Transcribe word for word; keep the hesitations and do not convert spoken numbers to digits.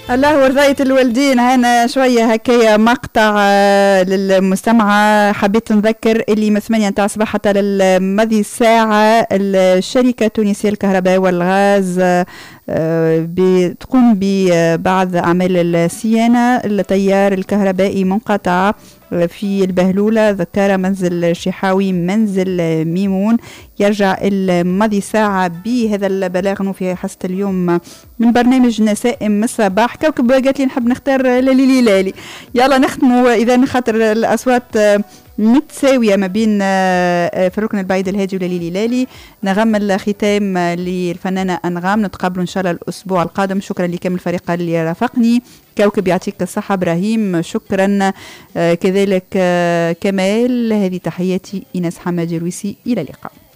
الله ورثاية الوالدين. هنا شوية هكايا مقطع آه، للمستمعة. حبيت نذكر اللي من ثمانية نتاع الصباح حتى للماضي ساعة الشركة التونسية للكهرباء والغاز آه، بتقوم ببعض أعمال الصيانة. التيار الكهربائي منقطع في البهلولة، ذكر منزل شحاوي، منزل ميمون. يرجع الماضي ساعة بهذا البلاغ في حصة اليوم من برنامج نسائم الصباح. كوكب قالت لي نحب نختار لالي لالي. يلا نختموا إذا خاطر الأصوات متساوية ما بين في الركن البعيد الهادي ولالي لالي. نغم الختام للفنانة أنغام. نتقابلوا إن شاء الله الأسبوع القادم. شكرا لكم الفريق اللي رافقني. كوكب يعطيك الصحة. إبراهيم شكرا كذلك. كمال. هذه تحياتي إيناس حمادي رويسي. إلى اللقاء.